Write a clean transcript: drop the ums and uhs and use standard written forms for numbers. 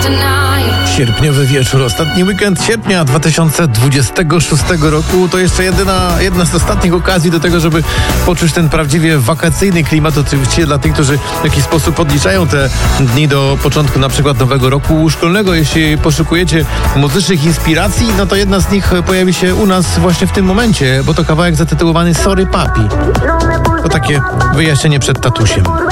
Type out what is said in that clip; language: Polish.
Sierpniowy wieczór, ostatni weekend sierpnia 2026 roku to jeszcze jedna z ostatnich okazji do tego, żeby poczuć ten prawdziwie wakacyjny klimat. Oczywiście dla tych, którzy w jakiś sposób odliczają te dni do początku na przykład nowego roku szkolnego. Jeśli poszukujecie muzycznych inspiracji, no to jedna z nich pojawi się u nas właśnie w tym momencie, bo to kawałek zatytułowany Sorry Papi. To takie wyjaśnienie przed tatusiem.